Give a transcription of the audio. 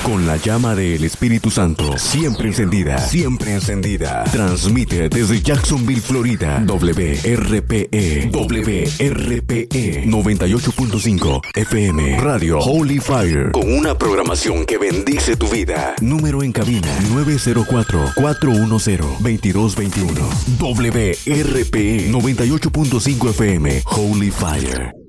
Con la llama del Espíritu Santo siempre encendida, siempre encendida. Transmite desde Jacksonville, Florida, WRPE 98.5 FM, Radio Holy Fire, con una programación que bendice tu vida. Número en cabina 904-410-2221. WRPE 98.5 FM, Holy Fire.